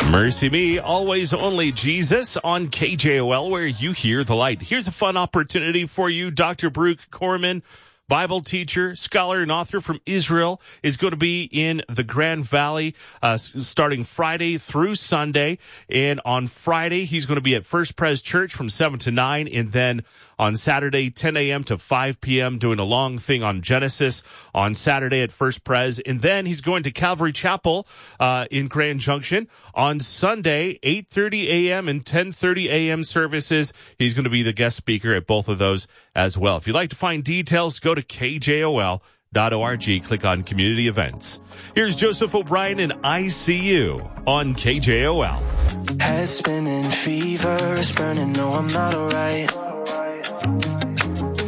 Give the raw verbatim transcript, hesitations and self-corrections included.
Mercy Me, always only Jesus on K J O L, where you hear the light. Here's a fun opportunity for you. Doctor Baruch Corman, Bible teacher, scholar, and author from Israel, is going to be in the Grand Valley uh, starting Friday through Sunday. And on Friday, he's going to be at First Pres Church from seven to nine. And then on Saturday, ten a.m. to five p.m., doing a long thing on Genesis on Saturday at First Pres. And then he's going to Calvary Chapel uh, in Grand Junction on Sunday, eight thirty a.m. and ten thirty a.m. services. He's going to be the guest speaker at both of those as well. If you'd like to find details, go to K J O L dot org. Click on Community Events. Here's Joseph O'Brien and I See You on K J O L. Head spinning, fever is burning, no, I'm not alright.